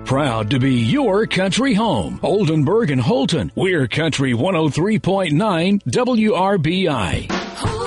proud to be your country home. Oldenburg and Holton, we're Country 103.9 WRBI.